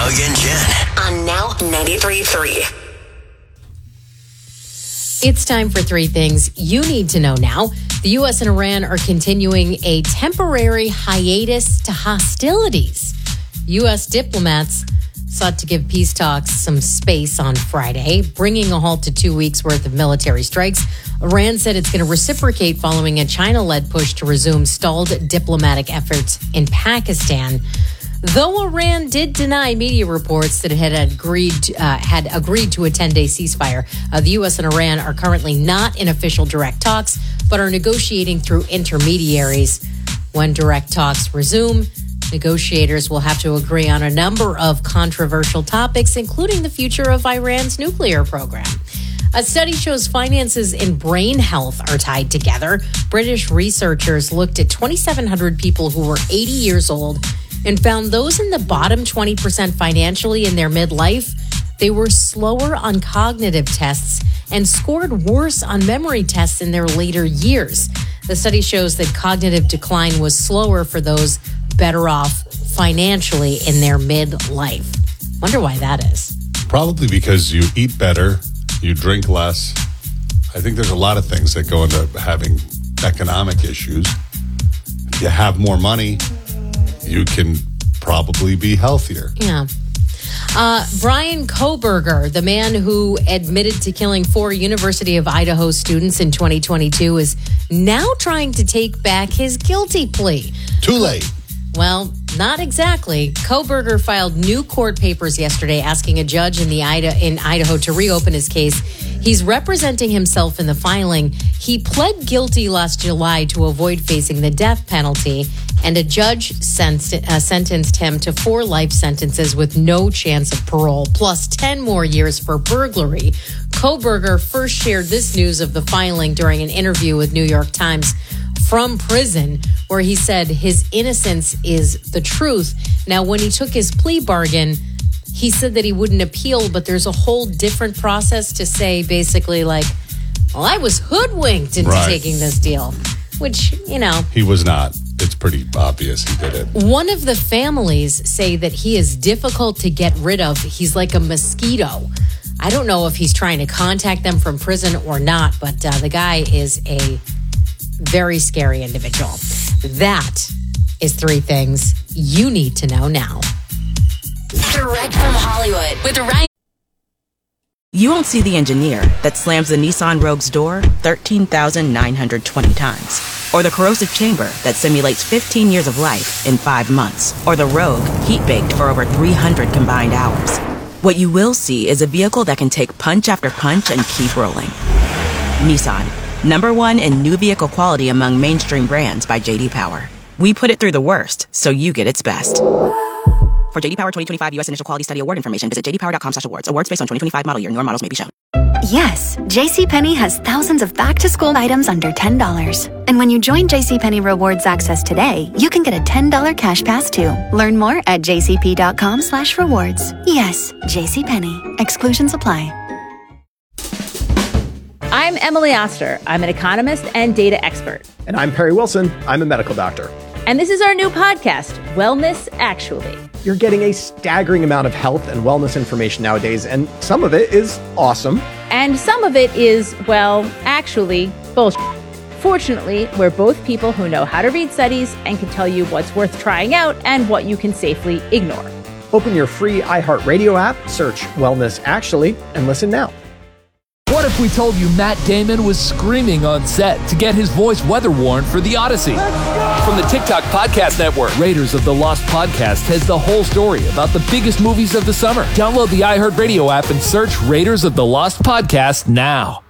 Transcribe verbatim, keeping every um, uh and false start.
Doug and Jen. On Now ninety-three point three. It's time for three things you need to know now. The U S and Iran are continuing a temporary hiatus to hostilities. U S diplomats sought to give peace talks some space on Friday, bringing a halt to two weeks' worth of military strikes. Iran said it's going to reciprocate following a China-led push to resume stalled diplomatic efforts in Pakistan. Though Iran did deny media reports that it had agreed uh, had agreed to a ten-day ceasefire, uh, the U S and Iran are currently not in official direct talks, but are negotiating through intermediaries. When direct talks resume, negotiators will have to agree on a number of controversial topics, including the future of Iran's nuclear program. A study shows finances and brain health are tied together. British researchers looked at twenty-seven hundred people who were eighty years old and found those in the bottom twenty percent financially in their midlife, they were slower on cognitive tests and scored worse on memory tests in their later years. The study shows that cognitive decline was slower for those better off financially in their midlife. Wonder why that is. Probably because you eat better, you drink less. I think there's a lot of things that go into having economic issues. If you have more money, you can probably be healthier. Yeah. Uh, Bryan Kohberger, the man who admitted to killing four University of Idaho students in twenty twenty-two, is now trying to take back his guilty plea. Too late. Well, not exactly. Kohberger filed new court papers yesterday asking a judge in the Ida- in Idaho to reopen his case. He's representing himself in the filing. He pled guilty last July to avoid facing the death penalty, and a judge sent- uh, sentenced him to four life sentences with no chance of parole, plus ten more years for burglary. Kohberger first shared this news of the filing during an interview with New York Times from prison, where he said his innocence is the truth. Now, when he took his plea bargain, he said that he wouldn't appeal, but there's a whole different process to say basically like, well, I was hoodwinked into Right. taking this deal, which, you know. He was not. It's pretty obvious he did it. One of the families say that he is difficult to get rid of. He's like a mosquito. I don't know if he's trying to contact them from prison or not, but uh, the guy is a very scary individual. That is three things you need to know now. Direct from Hollywood with Ryan. You won't see the engineer that slams the Nissan Rogue's door thirteen thousand nine hundred twenty times. Or the corrosive chamber that simulates fifteen years of life in five months. Or the Rogue heat-baked for over three hundred combined hours. What you will see is a vehicle that can take punch after punch and keep rolling. Nissan, number one in new vehicle quality among mainstream brands by J D Power. We put it through the worst, so you get its best. For J D Power twenty twenty-five U S Initial Quality Study Award information, visit j d power dot com slash awards. Awards based on twenty twenty-five model year. Newer models may be shown. Yes, JCPenney has thousands of back-to-school items under ten dollars. And when you join JCPenney Rewards Access today, you can get a ten dollars cash pass too. Learn more at j c p dot com slash rewards. Yes, JCPenney. Exclusions apply. I'm Emily Oster. I'm an economist and data expert. And I'm Perry Wilson. I'm a medical doctor. And this is our new podcast, Wellness Actually. You're getting a staggering amount of health and wellness information nowadays, and some of it is awesome. And some of it is, well, actually, bullshit. Fortunately, we're both people who know how to read studies and can tell you what's worth trying out and what you can safely ignore. Open your free iHeartRadio app, search Wellness Actually, and listen now. What if we told you Matt Damon was screaming on set to get his voice weather-worn for The Odyssey? From the TikTok Podcast Network, Raiders of the Lost Podcast has the whole story about the biggest movies of the summer. Download the iHeartRadio app and search Raiders of the Lost Podcast now.